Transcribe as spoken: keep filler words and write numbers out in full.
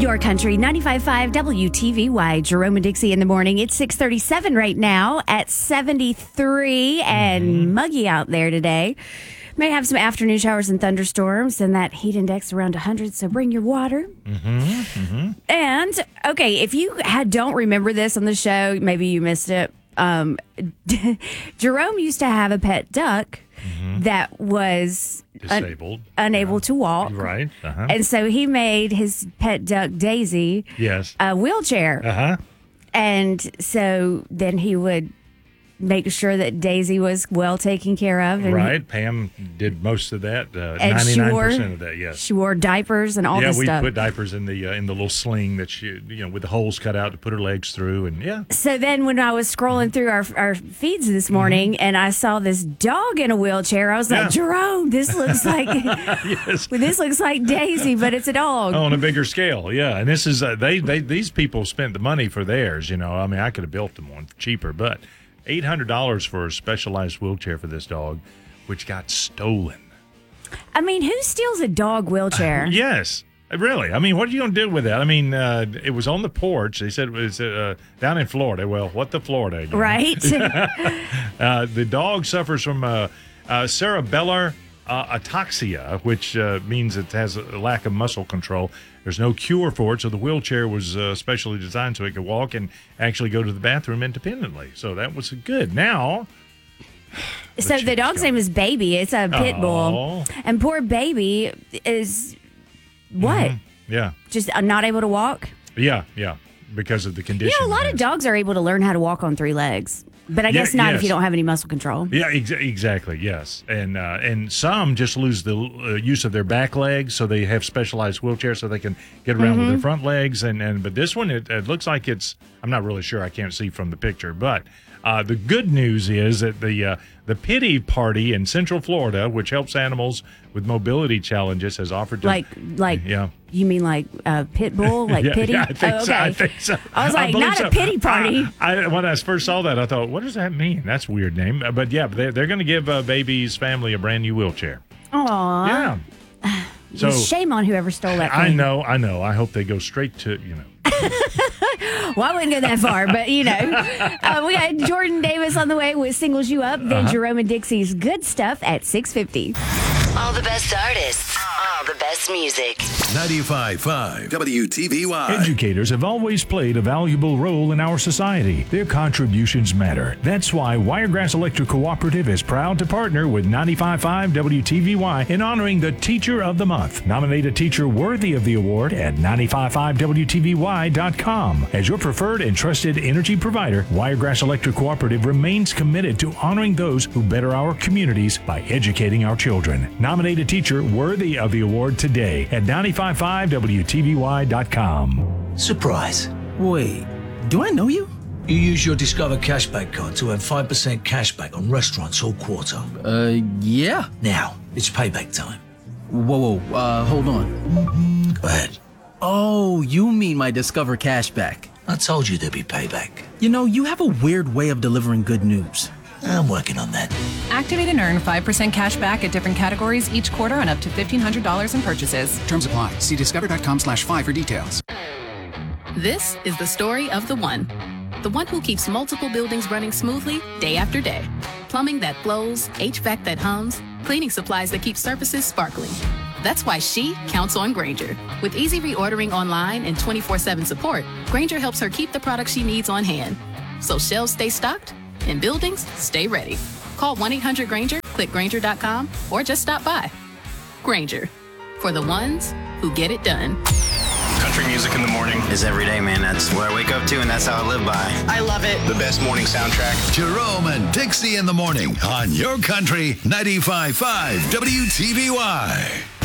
Your Country, ninety-five point five W T V Y, Jerome and Dixie in the morning. It's six thirty-seven right now at seventy-three and mm-hmm. muggy out there today. May have some afternoon showers and thunderstorms and that heat index around one hundred, so bring your water. Mm-hmm, mm-hmm. And, okay, if you had, don't remember this on the show, maybe you missed it. Um, Jerome used to have a pet duck mm-hmm. that was disabled, un- unable yeah. to walk. Right. Uh-huh. And so he made his pet duck Daisy yes. a wheelchair. Uh-huh. And so then he would make sure that Daisy was well taken care of. And right. Pam did most of that. Uh, and ninety-nine wore, percent of that, yes. She wore diapers and all yeah, this stuff. Yeah, we put diapers in the uh, in the little sling that she, you know, with the holes cut out to put her legs through. And yeah. So then when I was scrolling mm-hmm. through our, our feeds this morning mm-hmm. and I saw this dog in a wheelchair, I was like, yeah. Jerome, this looks like yes. this looks like Daisy, but it's a dog. Oh, on a bigger scale, yeah. And this is, uh, they, they these people spent the money for theirs, you know. I mean, I could have built them one cheaper, but eight hundred dollars for a specialized wheelchair for this dog, which got stolen. I mean, who steals a dog wheelchair? Uh, yes, really. I mean, what are you going to do with that? I mean, uh, it was on the porch. They said it was uh, down in Florida. Well, what the Florida? Again? Right. uh, the dog suffers from uh, uh, cerebellar uh, ataxia, which uh, means it has a lack of muscle control. There's no cure for it, so the wheelchair was uh, specially designed so it could walk and actually go to the bathroom independently. So that was good. Now, the so the dog's name is Baby. It's a pit bull, oh. and poor Baby is what? Mm-hmm. Yeah, just uh, not able to walk. Yeah, yeah, because of the condition. You know, a lot of dogs are able to learn how to walk on three legs. But I yeah, guess not yes. if you don't have any muscle control. Yeah, ex- exactly. Yes, and uh, and some just lose the uh, use of their back legs, so they have specialized wheelchairs so they can get around mm-hmm. with their front legs. And, and but this one, it, it looks like it's. I'm not really sure. I can't see from the picture, but uh, the good news is that the uh, the Pity Party in Central Florida, which helps animals with mobility challenges, has offered to like like yeah. You mean like a pit bull, like yeah, pity? Yeah, I think oh, okay. so. I think so. I was like, I not so. a pity party. I, I, when I first saw that, I thought, what does that mean? That's a weird name. But yeah, they're, they're going to give uh, Baby's family a brand new wheelchair. Aww. Yeah. So shame on whoever stole that thing. I know, I know. I hope they go straight to, you know. Well, I wouldn't go that far, but, you know. Uh, we got Jordan Davis on the way with Singles You Up, then uh-huh. Jerome and Dixie's Good Stuff at six fifty. All the best artists, all the best music. ninety-five point five W T V Y. Educators have always played a valuable role in our society. Their contributions matter. That's why Wiregrass Electric Cooperative is proud to partner with ninety-five point five W T V Y in honoring the Teacher of the Month. Nominate a teacher worthy of the award at ninety-five point five W T V Y dot com. As your preferred and trusted energy provider, Wiregrass Electric Cooperative remains committed to honoring those who better our communities by educating our children. Nominate a teacher worthy of the award today at ninety-five point five W T V Y dot com. Surprise. Wait, do I know you? You use your Discover Cashback card to earn five percent cashback on restaurants all quarter. Uh, yeah. Now, it's payback time. Whoa, whoa, uh, hold on. Go ahead. Oh, you mean my Discover Cashback. I told you there'd be payback. You know, you have a weird way of delivering good news. I'm working on that. Activate and earn five percent cash back at different categories each quarter on up to fifteen hundred dollars in purchases. Terms apply. See discover.com slash five for details. This is the story of the one. The one who keeps multiple buildings running smoothly day after day. Plumbing that flows, H V A C that hums, cleaning supplies that keep surfaces sparkling. That's why she counts on Grainger. With easy reordering online and twenty-four seven support, Grainger helps her keep the products she needs on hand. So shelves stay stocked and buildings stay ready. Call one eight hundred Grainger, click Grainger dot com, or just stop by. Grainger, for the ones who get it done. Country music in the morning is every day, man. That's what I wake up to, and that's how I live by. I love it. The best morning soundtrack. Jerome and Dixie in the morning on Your Country ninety-five point five W T V Y.